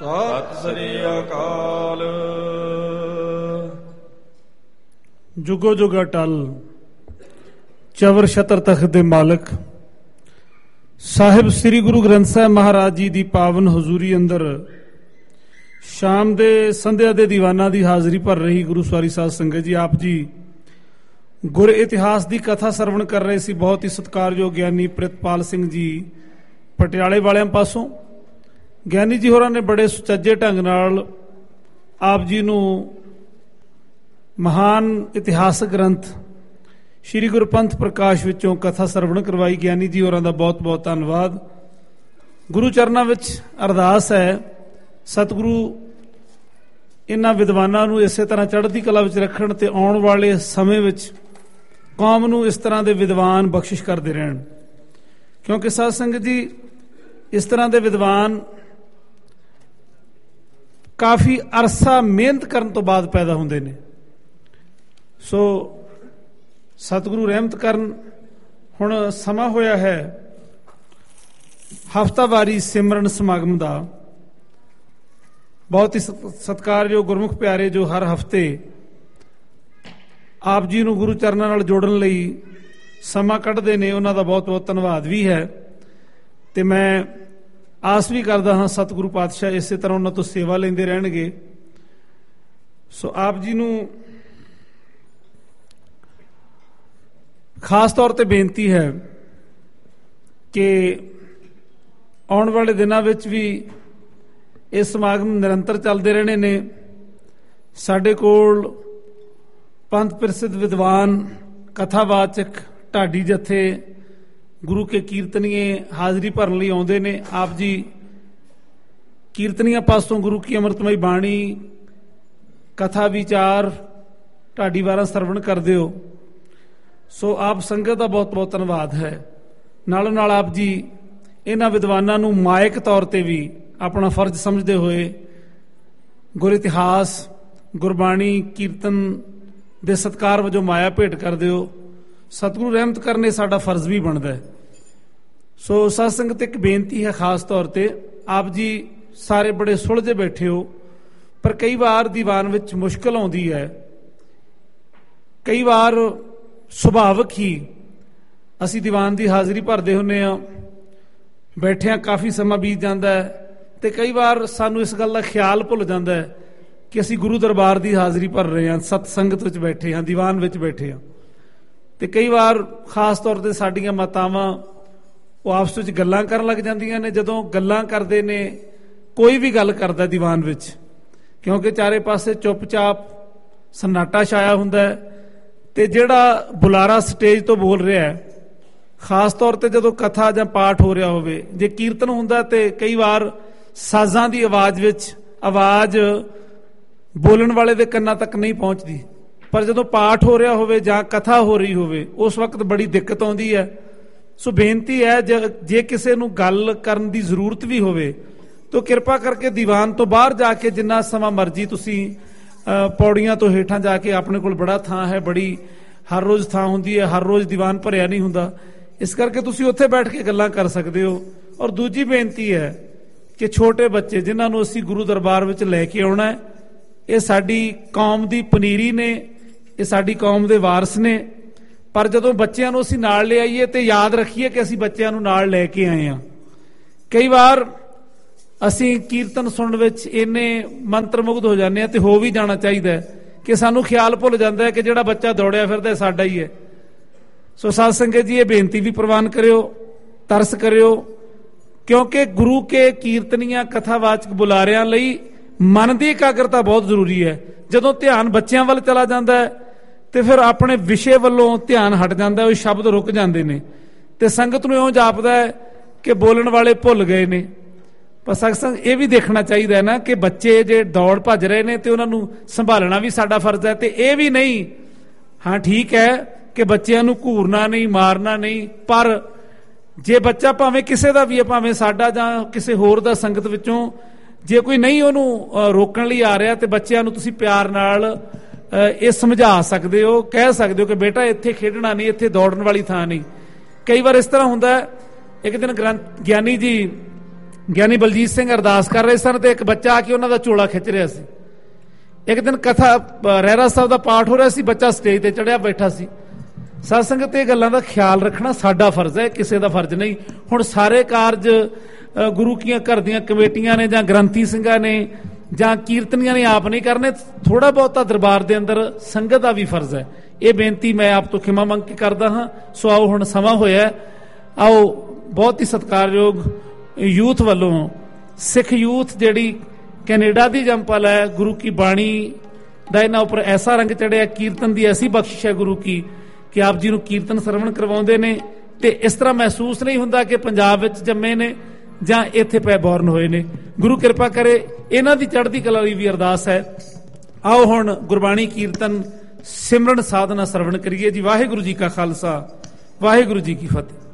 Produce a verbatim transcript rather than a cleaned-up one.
ਸਤਿ ਸ੍ਰੀ ਅਕਾਲ। ਜੁਗੋ ਜੁਗ ਅਟਲ ਚਵਰ ਛਤਰ ਤਖਤ ਦੇ ਮਾਲਕ ਸਾਹਿਬ ਸ੍ਰੀ ਗੁਰੂ ਗ੍ਰੰਥ ਸਾਹਿਬ ਮਹਾਰਾਜ ਜੀ ਦੀ ਪਾਵਨ ਹਜ਼ੂਰੀ ਅੰਦਰ ਸ਼ਾਮ ਦੇ ਸੰਧਿਆ ਦੇ ਦੀਵਾਨਾਂ ਦੀ ਹਾਜ਼ਰੀ ਭਰ ਰਹੀ ਗੁਰੂ ਸਵਾਰੀ ਸਾਧ ਸੰਗਤ ਜੀ, ਆਪ ਜੀ ਗੁਰ ਇਤਿਹਾਸ ਦੀ ਕਥਾ ਸਰਵਣ ਕਰ ਰਹੇ ਸੀ। ਬਹੁਤ ਹੀ ਸਤਿਕਾਰਯੋਗ ਗਿਆਨੀ ਪ੍ਰਿਤਪਾਲ ਸਿੰਘ ਜੀ ਪਟਿਆਲੇ ਵਾਲਿਆਂ ਪਾਸੋਂ। ਗਿਆਨੀ ਜੀ ਹੋਰਾਂ ਨੇ ਬੜੇ ਸੁਚੱਜੇ ਢੰਗ ਨਾਲ ਆਪ ਜੀ ਨੂੰ ਮਹਾਨ ਇਤਿਹਾਸਕ ਗ੍ਰੰਥ ਸ਼੍ਰੀ ਗੁਰਪੰਥ ਪ੍ਰਕਾਸ਼ ਵਿੱਚੋਂ ਕਥਾ ਸਰਵਣ ਕਰਵਾਈ। ਗਿਆਨੀ ਜੀ ਹੋਰਾਂ ਦਾ ਬਹੁਤ ਬਹੁਤ ਧੰਨਵਾਦ। ਗੁਰੂ ਚਰਨਾਂ ਵਿੱਚ ਅਰਦਾਸ ਹੈ, ਸਤਿਗੁਰੂ ਇਹਨਾਂ ਵਿਦਵਾਨਾਂ ਨੂੰ ਇਸੇ ਤਰ੍ਹਾਂ ਚੜ੍ਹਦੀ ਕਲਾ ਵਿੱਚ ਰੱਖਣ ਤੇ ਆਉਣ ਵਾਲੇ ਸਮੇਂ ਵਿੱਚ ਕੌਮ ਨੂੰ ਇਸ ਤਰ੍ਹਾਂ ਦੇ ਵਿਦਵਾਨ ਬਖਸ਼ਿਸ਼ ਕਰਦੇ ਰਹਿਣ, ਕਿਉਂਕਿ ਸਾਧ ਸੰਗਤ ਜੀ ਇਸ ਤਰ੍ਹਾਂ ਦੇ ਵਿਦਵਾਨ ਕਾਫੀ ਅਰਸਾ ਮਿਹਨਤ ਕਰਨ ਤੋਂ ਬਾਅਦ ਪੈਦਾ ਹੁੰਦੇ ਨੇ। ਸੋ ਸਤਿਗੁਰੂ ਰਹਿਮਤ ਕਰਨ। ਹੁਣ ਸਮਾਂ ਹੋਇਆ ਹੈ ਹਫ਼ਤਾਵਾਰੀ ਸਿਮਰਨ ਸਮਾਗਮ ਦਾ। ਬਹੁਤ ਹੀ ਸਤਿਕਾਰਯੋਗ ਗੁਰਮੁਖ ਪਿਆਰੇ ਜੋ ਹਰ ਹਫ਼ਤੇ ਆਪ ਜੀ ਨੂੰ ਗੁਰੂ ਚਰਨਾਂ ਨਾਲ ਜੋੜਨ ਲਈ ਸਮਾਂ ਕੱਢਦੇ ਨੇ, ਉਹਨਾਂ ਦਾ ਬਹੁਤ ਬਹੁਤ ਧੰਨਵਾਦ ਵੀ ਹੈ। ਤੇ ਮੈਂ ਆਸ ਵੀ ਕਰਦਾ ਹਾਂ ਸਤਿਗੁਰੂ ਪਾਤਸ਼ਾਹ ਇਸੇ ਤਰ੍ਹਾਂ ਉਹਨਾਂ ਤੋਂ ਸੇਵਾ ਲੈਂਦੇ ਰਹਿਣਗੇ। ਸੋ ਆਪ ਜੀ ਨੂੰ ਖਾਸ ਤੌਰ ਤੇ ਬੇਨਤੀ ਹੈ ਕਿ ਆਉਣ ਵਾਲੇ ਦਿਨਾਂ ਵਿੱਚ ਵੀ ਇਹ ਸਮਾਗਮ ਨਿਰੰਤਰ ਚੱਲਦੇ ਰਹਿਣੇ ਨੇ। ਸਾਡੇ ਕੋਲ ਪੰਥ ਪ੍ਰਸਿੱਧ ਵਿਦਵਾਨ, ਕਥਾਵਾਚਕ, ਢਾਡੀ ਜਥੇ, ਗੁਰੂ ਕੇ ਕੀਰਤਨੀਏ ਹਾਜ਼ਰੀ ਭਰਨ ਲਈ ਆਉਂਦੇ ਨੇ। ਆਪ ਜੀ ਕੀਰਤਨੀਆਂ ਪਾਸੋਂ ਗੁਰੂ ਕੀ ਅੰਮ੍ਰਿਤਮਈ ਬਾਣੀ, ਕਥਾ ਵਿਚਾਰ, ਢਾਡੀ ਵਾਰਾਂ ਸਰਵਣ ਕਰਦੇ ਹੋ। ਸੋ ਆਪ ਸੰਗਤ ਦਾ ਬਹੁਤ ਬਹੁਤ ਧੰਨਵਾਦ ਹੈ। ਨਾਲੋਂ ਨਾਲ ਆਪ ਜੀ ਇਹਨਾਂ ਵਿਦਵਾਨਾਂ ਨੂੰ ਮਾਇਕ ਤੌਰ ਤੇ ਵੀ ਆਪਣਾ ਫਰਜ਼ ਸਮਝਦੇ ਹੋਏ ਗੁਰ ਇਤਿਹਾਸ, ਗੁਰਬਾਣੀ, ਕੀਰਤਨ ਦੇ ਸਤਿਕਾਰ ਵਜੋਂ ਮਾਇਆ ਭੇਟ ਕਰਦੇ ਹੋ। ਸਤਿਗੁਰੂ ਰਹਿਮਤ ਕਰਨੇ ਸਾਡਾ ਫਰਜ਼ ਵੀ ਬਣਦਾ ਹੈ। ਸੋ ਸਾਧ ਸੰਗਤ ਇੱਕ ਬੇਨਤੀ ਹੈ ਖਾਸ ਤੌਰ ਤੇ, ਆਪ ਜੀ ਸਾਰੇ ਬੜੇ ਸੁਲਝੇ ਬੈਠੇ ਹੋ, ਪਰ ਕਈ ਵਾਰ ਦੀਵਾਨ ਵਿੱਚ ਮੁਸ਼ਕਲ ਆਉਂਦੀ ਹੈ। ਕਈ ਵਾਰ ਸੁਭਾਵਿਕ ਹੀ ਅਸੀਂ ਦੀਵਾਨ ਦੀ ਹਾਜ਼ਰੀ ਭਰਦੇ ਹੁੰਦੇ ਹਾਂ, ਬੈਠਿਆਂ ਕਾਫੀ ਸਮਾਂ ਬੀਤ ਜਾਂਦਾ ਹੈ, ਤੇ ਕਈ ਵਾਰ ਸਾਨੂੰ ਇਸ ਗੱਲ ਦਾ ਖਿਆਲ ਭੁੱਲ ਜਾਂਦਾ ਹੈ ਕਿ ਅਸੀਂ ਗੁਰੂ ਦਰਬਾਰ ਦੀ ਹਾਜ਼ਰੀ ਭਰ ਰਹੇ ਹਾਂ, ਸਤ ਸੰਗਤ ਵਿੱਚ ਬੈਠੇ ਹਾਂ, ਦੀਵਾਨ ਵਿੱਚ ਬੈਠੇ ਹਾਂ। ਤੇ ਕਈ ਵਾਰ ਖਾਸ ਤੌਰ ਤੇ ਸਾਡੀਆਂ ਮਾਤਾਵਾਂ ਉਹ ਆਪਸ ਵਿੱਚ ਗੱਲਾਂ ਕਰਨ ਲੱਗ ਜਾਂਦੀਆਂ ਨੇ। ਜਦੋਂ ਗੱਲਾਂ ਕਰਦੇ ਨੇ, ਕੋਈ ਵੀ ਗੱਲ ਕਰਦਾ ਦੀਵਾਨ ਵਿੱਚ, ਕਿਉਂਕਿ ਚਾਰੇ ਪਾਸੇ ਚੁੱਪਚਾਪ ਸੰਨਾਟਾ ਛਾਇਆ ਹੁੰਦਾ ਹੈ, ਤੇ ਜਿਹੜਾ ਬੁਲਾਰਾ ਸਟੇਜ ਤੋਂ ਬੋਲ ਰਿਹਾ ਹੈ, ਖਾਸ ਤੌਰ ਤੇ ਜਦੋਂ ਕਥਾ ਜਾਂ ਪਾਠ ਹੋ ਰਿਹਾ ਹੋਵੇ, ਜੇ ਕੀਰਤਨ ਹੁੰਦਾ ਤੇ ਕਈ ਵਾਰ ਸਾਜ਼ਾਂ ਦੀ ਆਵਾਜ਼ ਵਿੱਚ ਆਵਾਜ਼ ਬੋਲਣ ਵਾਲੇ ਦੇ ਕੰਨਾਂ ਤੱਕ ਨਹੀਂ ਪਹੁੰਚਦੀ, ਪਰ ਜਦੋਂ ਪਾਠ ਹੋ ਰਿਹਾ ਹੋਵੇ ਜਾਂ ਕਥਾ ਹੋ ਰਹੀ ਹੋਵੇ ਉਸ ਵਕਤ ਬੜੀ ਦਿੱਕਤ ਆਉਂਦੀ ਹੈ। ਸੋ ਬੇਨਤੀ ਹੈ, ਜੇ ਕਿਸੇ ਨੂੰ ਗੱਲ ਕਰਨ ਦੀ ਜ਼ਰੂਰਤ ਵੀ ਹੋਵੇ ਤਾਂ ਕਿਰਪਾ ਕਰਕੇ ਦੀਵਾਨ ਤੋਂ ਬਾਹਰ ਜਾ ਕੇ ਜਿੰਨਾ ਸਮਾਂ ਮਰਜ਼ੀ ਤੁਸੀਂ ਪੌੜੀਆਂ ਤੋਂ ਹੇਠਾਂ ਜਾ ਕੇ, ਆਪਣੇ ਕੋਲ ਬੜਾ ਥਾਂ ਹੈ, ਬੜੀ ਹਰ ਰੋਜ਼ ਥਾਂ ਹੁੰਦੀ ਹੈ, ਹਰ ਰੋਜ਼ ਦੀਵਾਨ ਭਰਿਆ ਨਹੀਂ ਹੁੰਦਾ, ਇਸ ਕਰਕੇ ਤੁਸੀਂ ਉੱਥੇ ਬੈਠ ਕੇ ਗੱਲਾਂ ਕਰ ਸਕਦੇ ਹੋ। ਔਰ ਦੂਜੀ ਬੇਨਤੀ ਹੈ ਕਿ ਛੋਟੇ ਬੱਚੇ ਜਿਨ੍ਹਾਂ ਨੂੰ ਅਸੀਂ ਗੁਰੂ ਦਰਬਾਰ ਵਿੱਚ ਲੈ ਕੇ ਆਉਣਾ ਹੈ, ਇਹ ਸਾਡੀ ਕੌਮ ਦੀ ਪਨੀਰੀ ਨੇ, ਇਹ ਸਾਡੀ ਕੌਮ ਦੇ ਵਾਰਸ ਨੇ, ਪਰ ਜਦੋਂ ਬੱਚਿਆਂ ਨੂੰ ਅਸੀਂ ਨਾਲ ਲੈ ਆਈਏ ਤੇ ਯਾਦ ਰੱਖੀਏ ਕਿ ਅਸੀਂ ਬੱਚਿਆਂ ਨੂੰ ਨਾਲ ਲੈ ਕੇ ਆਏ ਹਾਂ। ਕਈ ਵਾਰ ਅਸੀਂ ਕੀਰਤਨ ਸੁਣਨ ਵਿੱਚ ਇੰਨੇ ਮੰਤਰ ਮੁਗਧ ਹੋ ਜਾਂਦੇ ਹਾਂ, ਤੇ ਹੋ ਵੀ ਜਾਣਾ ਚਾਹੀਦਾ ਕਿ ਸਾਨੂੰ ਖਿਆਲ ਭੁੱਲ ਜਾਂਦਾ ਹੈ ਕਿ ਜਿਹੜਾ ਬੱਚਾ ਦੌੜਿਆ ਫਿਰਦਾ ਸਾਡਾ ਹੀ ਹੈ। ਸੋ ਸਾਧ ਸੰਗਤ ਜੀ ਇਹ ਬੇਨਤੀ ਵੀ ਪ੍ਰਵਾਨ ਕਰਿਓ, ਤਰਸ ਕਰਿਓ, ਕਿਉਂਕਿ ਗੁਰੂ ਕੇ ਕੀਰਤਨੀਆਂ ਕਥਾਵਾਚਕ ਬੁਲਾਰਿਆਂ ਲਈ ਮਨ ਦੀ ਇਕਾਗਰਤਾ ਬਹੁਤ ਜ਼ਰੂਰੀ ਹੈ। ਜਦੋਂ ਧਿਆਨ ਬੱਚਿਆਂ ਵੱਲ ਚਲਾ ਜਾਂਦਾ ਹੈ ਤੇ ਫਿਰ ਆਪਣੇ ਵਿਸ਼ੇ ਵੱਲੋਂ ਧਿਆਨ ਹਟ ਜਾਂਦਾ, ਉਹ ਸ਼ਬਦ ਰੁਕ ਜਾਂਦੇ ਨੇ, ਤੇ ਸੰਗਤ ਨੂੰ ਇਉਂ ਜਾਪਦਾ ਹੈ ਕਿ ਬੋਲਣ ਵਾਲੇ ਭੁੱਲ ਗਏ ਨੇ। ਪਰ ਸਤਸੰਗ ਇਹ ਵੀ ਦੇਖਣਾ ਚਾਹੀਦਾ ਹੈ ਨਾ ਕਿ ਬੱਚੇ ਜੇ ਦੌੜ ਭੱਜ ਰਹੇ ਨੇ ਤੇ ਉਹਨਾਂ ਨੂੰ ਸੰਭਾਲਣਾ ਵੀ ਸਾਡਾ ਫਰਜ਼ ਹੈ। ਤੇ ਇਹ ਵੀ ਨਹੀਂ, ਹਾਂ ਠੀਕ ਹੈ ਕਿ ਬੱਚਿਆਂ ਨੂੰ ਘੂਰਨਾ ਨਹੀਂ, ਮਾਰਨਾ ਨਹੀਂ, ਪਰ ਜੇ ਬੱਚਾ ਭਾਵੇਂ ਕਿਸੇ ਦਾ ਵੀ ਹੈ, ਭਾਵੇਂ ਸਾਡਾ ਜਾਂ ਕਿਸੇ ਹੋਰ ਦਾ ਸੰਗਤ ਵਿੱਚੋਂ, ਜੇ ਕੋਈ ਨਹੀਂ ਉਹਨੂੰ ਰੋਕਣ ਲਈ ਆ ਰਿਹਾ ਤੇ ਬੱਚਿਆਂ ਨੂੰ ਤੁਸੀਂ ਪਿਆਰ ਨਾਲ ਇਹ ਸਮਝਾ ਸਕਦੇ ਹੋ, ਕਹਿ ਸਕਦੇ ਹੋ ਕਿ ਬੇਟਾ ਇੱਥੇ ਖੇਡਣਾ ਨਹੀਂ, ਇੱਥੇ ਦੌੜਨ ਵਾਲੀ ਥਾਂ ਨਹੀਂ। ਕਈ ਵਾਰ ਇਸ ਤਰ੍ਹਾਂ ਹੁੰਦਾ, ਇੱਕ ਦਿਨ ਗ੍ਰੰਥ ਗਿਆਨੀ ਜੀ ਗਿਆਨੀ ਬਲਜੀਤ ਸਿੰਘ ਅਰਦਾਸ ਕਰ ਰਹੇ ਸਨ ਤੇ ਇੱਕ ਬੱਚਾ ਆ ਕੇ ਉਹਨਾਂ ਦਾ ਝੋਲਾ ਖਿੱਚ ਰਿਹਾ ਸੀ। ਇੱਕ ਦਿਨ ਕਥਾ ਰਹਿਰਾ ਸਾਹਿਬ ਦਾ ਪਾਠ ਹੋ ਰਿਹਾ ਸੀ, ਬੱਚਾ ਸਟੇਜ ਤੇ ਚੜਿਆ ਬੈਠਾ ਸੀ। ਸਾਧ ਸੰਗਤ ਇਹ ਗੱਲਾਂ ਦਾ ਖਿਆਲ ਰੱਖਣਾ ਸਾਡਾ ਫਰਜ਼ ਹੈ, ਕਿਸੇ ਦਾ ਫਰਜ਼ ਨਹੀਂ। ਹੁਣ ਸਾਰੇ ਕਾਰਜ ਗੁਰੂ ਕੀਆਂ ਘਰ ਦੀਆਂ ਕਮੇਟੀਆਂ ਨੇ ਜਾਂ ਗ੍ਰੰਥੀ ਸਿੰਘਾਂ ਨੇ ਜਾਂ ਕੀਰਤਨੀਆਂ ਨੇ ਆਪ ਨਹੀਂ ਕਰਨੇ, ਥੋੜਾ ਬਹੁਤਾ ਦਰਬਾਰ ਦੇ ਅੰਦਰ ਸੰਗਤ ਦਾ ਵੀ ਫਰਜ਼ ਹੈ। ਇਹ ਬੇਨਤੀ ਮੈਂ ਆਪ ਤੋਂ ਖਿਮਾ ਮੰਗ ਕੇ ਕਰਦਾ ਹਾਂ। ਸੋ ਆਓ, ਹੁਣ ਸਮਾਂ ਹੋਇਆ, ਆਓ ਬਹੁਤ ਹੀ ਸਤਿਕਾਰਯੋਗ ਯੂਥ ਵੱਲੋਂ ਸਿੱਖ ਯੂਥ ਜਿਹੜੀ ਕੈਨੇਡਾ ਦੀ ਜੰਪਲ ਹੈ, ਗੁਰੂ ਕੀ ਬਾਣੀ ਦਾ ਇਹਨਾਂ ਉੱਪਰ ਐਸਾ ਰੰਗ ਚੜਿਆ, ਕੀਰਤਨ ਦੀ ਐਸੀ ਬਖਸ਼ਿਸ਼ ਹੈ ਗੁਰੂ ਕੀ ਕਿ ਆਪ ਜੀ ਨੂੰ ਕੀਰਤਨ ਸਰਵਣ ਕਰਵਾਉਂਦੇ ਨੇ ਤੇ ਇਸ ਤਰ੍ਹਾਂ ਮਹਿਸੂਸ ਨਹੀਂ ਹੁੰਦਾ ਕਿ ਪੰਜਾਬ ਵਿੱਚ ਜੰਮੇ ਨੇ ਜਾਂ ਇੱਥੇ ਪੈ ਬੋਰਨ ਹੋਏ ਨੇ। ਗੁਰੂ ਕਿਰਪਾ ਕਰੇ, ਇਹਨਾਂ ਦੀ ਚੜ੍ਹਦੀ ਕਲਾ ਲਈ ਵੀ ਅਰਦਾਸ ਹੈ। ਆਓ ਹੁਣ ਗੁਰਬਾਣੀ ਕੀਰਤਨ ਸਿਮਰਨ ਸਾਧਨਾ ਸਰਵਣ ਕਰੀਏ ਜੀ। ਵਾਹਿਗੁਰੂ ਜੀ ਕਾ ਖਾਲਸਾ, ਵਾਹਿਗੁਰੂ ਜੀ ਕੀ ਫਤਿਹ।